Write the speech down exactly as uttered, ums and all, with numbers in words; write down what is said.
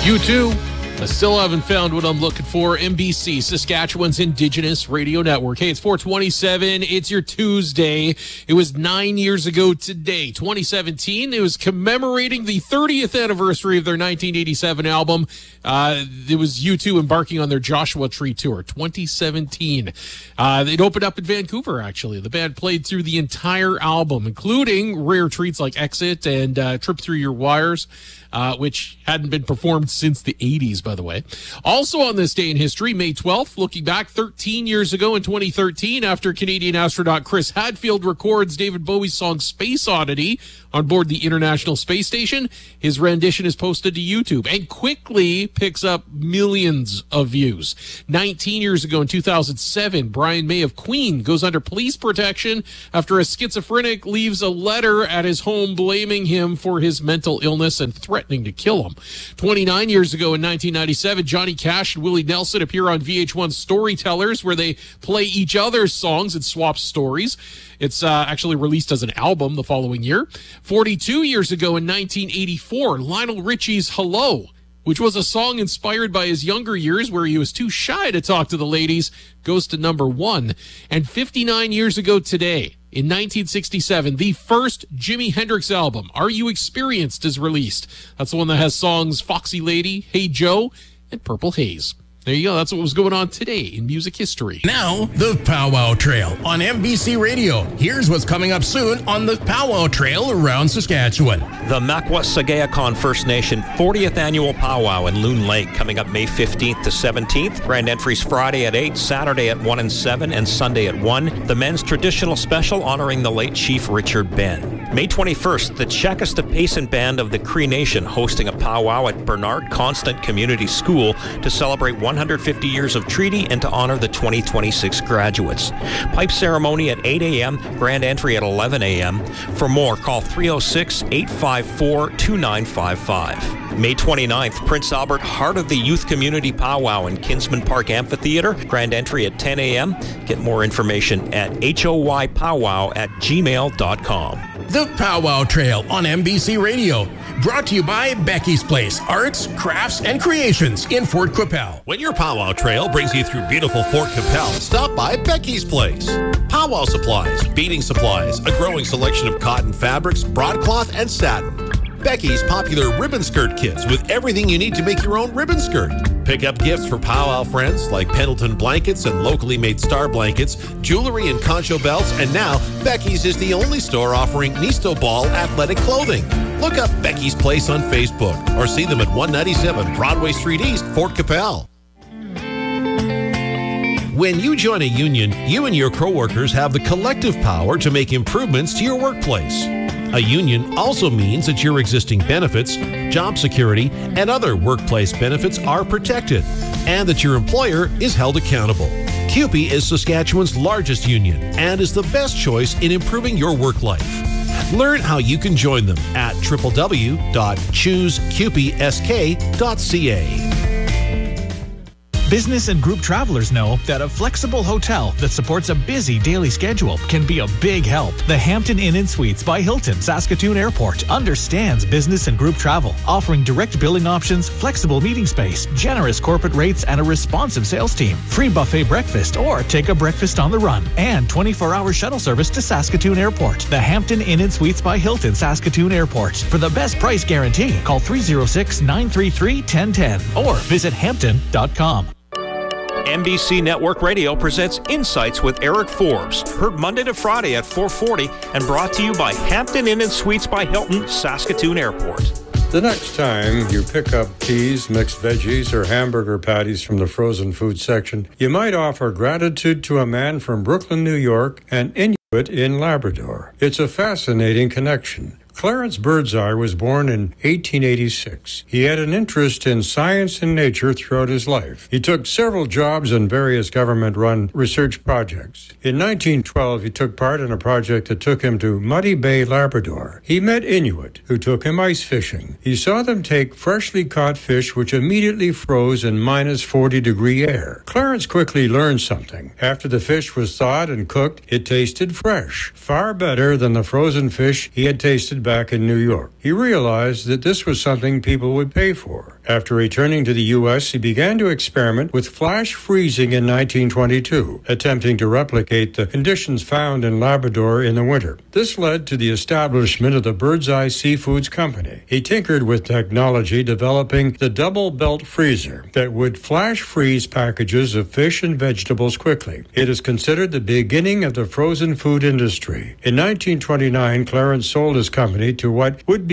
You too. I still haven't found what I'm looking for. M B C, Saskatchewan's Indigenous Radio Network. Hey, it's four twenty-seven. It's your Tuesday. It was nine years ago today, twenty seventeen. It was commemorating the thirtieth anniversary of their nineteen eighty-seven album. Uh, it was U two embarking on their Joshua Tree Tour, twenty seventeen. Uh, it opened up in Vancouver, actually. The band played through the entire album, including rare treats like Exit and uh, Trip Through Your Wires, uh, which hadn't been performed since the eighties, by the way. Also on this day in history, May twelfth, looking back thirteen years ago in twenty thirteen, after Canadian astronaut Chris Hadfield records David Bowie's song Space Oddity on board the International Space Station, his rendition is posted to YouTube and quickly picks up millions of views. nineteen years ago in two thousand seven, Brian May of Queen goes under police protection after a schizophrenic leaves a letter at his home blaming him for his mental illness and threatening to kill him. twenty-nine years ago in nineteen ninety-seven, Johnny Cash and Willie Nelson appear on V H one's Storytellers, where they play each other's songs and swap stories. It's uh, actually released as an album the following year. forty-two years ago in nineteen eighty-four, Lionel Richie's Hello, which was a song inspired by his younger years where he was too shy to talk to the ladies, goes to number one. And fifty-nine years ago today, in nineteen sixty-seven, the first Jimi Hendrix album, Are You Experienced, is released. That's the one that has songs Foxy Lady, Hey Joe, and Purple Haze. There you go. That's what was going on today in music history. Now, the Powwow Trail on M B C Radio. Here's what's coming up soon on the Powwow Trail around Saskatchewan. The Makwa Sagayakan First Nation fortieth Annual Powwow in Loon Lake coming up May fifteenth to seventeenth. Grand entries Friday at eight, Saturday at one and seven, and Sunday at one. The men's traditional special honoring the late Chief Richard Ben. May twenty-first, the Chakasta Payson Band of the Cree Nation hosting a powwow at Bernard Constant Community School to celebrate one hundred fifty years of treaty and to honor the twenty twenty-six graduates. Pipe ceremony at eight a.m., grand entry at eleven a.m. For more, call three oh six, eight five four, two nine five five. May twenty-ninth, Prince Albert Heart of the Youth Community Powwow in Kinsman Park Amphitheater, grand entry at ten a.m. Get more information at hoypowwow at gmail dot com. The Powwow Trail on M B C Radio. Brought to you by Becky's Place, Arts, Crafts, and Creations in Fort Qu'Appelle. When your Powwow Trail brings you through beautiful Fort Qu'Appelle, stop by Becky's Place. Powwow supplies, beading supplies, a growing selection of cotton fabrics, broadcloth, and satin. Becky's popular ribbon skirt kits with everything you need to make your own ribbon skirt. Pick up gifts for powwow friends like Pendleton blankets and locally made star blankets, jewelry and concho belts, and now Becky's is the only store offering Nisto Ball athletic clothing. Look up Becky's Place on Facebook or see them at one ninety-seven Broadway Street East, Fort Qu'Appelle. When you join a union, you and your coworkers have the collective power to make improvements to your workplace. A union also means that your existing benefits, job security, and other workplace benefits are protected, and that your employer is held accountable. C U P E is Saskatchewan's largest union and is the best choice in improving your work life. Learn how you can join them at w w w dot choose q p s k dot c a. Business and group travelers know that a flexible hotel that supports a busy daily schedule can be a big help. The Hampton Inn and Suites by Hilton, Saskatoon Airport understands business and group travel, offering direct billing options, flexible meeting space, generous corporate rates, and a responsive sales team. Free buffet breakfast or take a breakfast on the run, and twenty-four hour shuttle service to Saskatoon Airport. The Hampton Inn and Suites by Hilton, Saskatoon Airport. For the best price guarantee, call three oh six, nine three three, one oh one oh or visit hampton dot com. M B C Network Radio presents Insights with Eric Forbes, heard Monday to Friday at four forty and brought to you by Hampton Inn and Suites by Hilton, Saskatoon Airport. The next time you pick up peas, mixed veggies, or hamburger patties from the frozen food section, you might offer gratitude to a man from Brooklyn, New York, and Inuit in Labrador. It's a fascinating connection. Clarence Birdseye was born in eighteen eighty-six. He had an interest in science and nature throughout his life. He took several jobs in various government-run research projects. In nineteen twelve, he took part in a project that took him to Muddy Bay, Labrador. He met Inuit, who took him ice fishing. He saw them take freshly caught fish which immediately froze in minus forty degree air. Clarence quickly learned something. After the fish was thawed and cooked, it tasted fresh, far better than the frozen fish he had tasted back in New York. He realized that this was something people would pay for. After returning to the U S, he began to experiment with flash freezing in nineteen twenty-two, attempting to replicate the conditions found in Labrador in the winter. This led to the establishment of the Bird's Eye Seafoods Company. He tinkered with technology, developing the double belt freezer that would flash freeze packages of fish and vegetables quickly. It is considered the beginning of the frozen food industry. In nineteen twenty-nine, Clarence sold his company to what would be